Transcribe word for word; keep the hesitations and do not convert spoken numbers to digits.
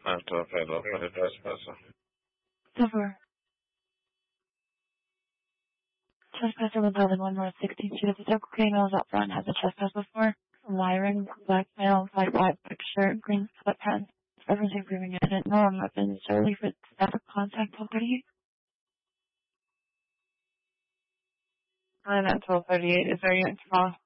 Acto fatal for the trespasser. Silver. Trespasser was held in one more sixteen. She has a circle K nose up front, has a trespass before. Lyring, black male, white white black shirt, green sweatpants. Referencing proving it. No wrong weapons. Charlie for staff of contact twelve thirty-eight. I'm at twelve thirty-eight. Is there a unit tomorrow?